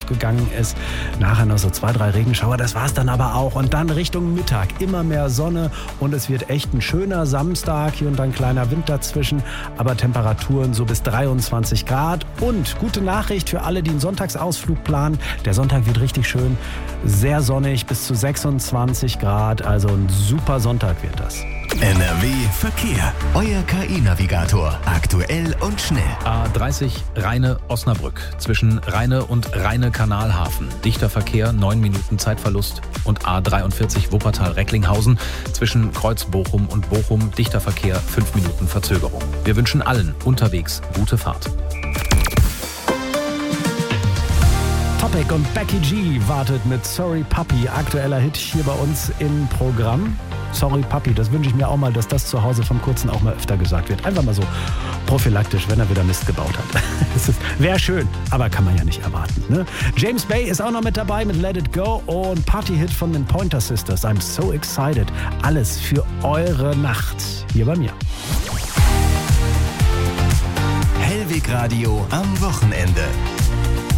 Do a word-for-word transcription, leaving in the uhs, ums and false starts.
aufgegangen ist. Nachher noch so zwei, drei Regenschauer, das war's dann aber auch. Und dann Richtung Mittag immer mehr Sonne und es wird echt ein schöner Samstag. Hier und dann ein kleiner Wind dazwischen, aber Temperaturen so bis dreiundzwanzig Grad. Und gute Nachricht für alle, die einen Sonntagsausflug planen. Der Sonntag wird richtig schön, sehr sonnig, bis zu sechsundzwanzig Grad. Also ein super Sonntag wird das. N R W Verkehr. Euer K I-Navigator. Aktuell und schnell. A dreißig Rheine-Osnabrück zwischen Rheine und Rheine-Kanalhafen. Dichter Verkehr, neun Minuten Zeitverlust. Und A dreiundvierzig Wuppertal-Recklinghausen zwischen Kreuz-Bochum und Bochum. Dichter Verkehr, fünf Minuten Verzögerung. Wir wünschen allen unterwegs gute Fahrt. Topic und Becky G wartet mit Sorry Puppy. Aktueller Hit hier bei uns im Programm. Sorry Puppy, das wünsche ich mir auch mal, dass das zu Hause vom Kurzen auch mal öfter gesagt wird. Einfach mal so prophylaktisch, wenn er wieder Mist gebaut hat. Wäre schön, aber kann man ja nicht erwarten. Ne? James Bay ist auch noch mit dabei mit Let It Go und Party-Hit von den Pointer Sisters. I'm so excited. Alles für eure Nacht hier bei mir. Hellweg Radio am Wochenende.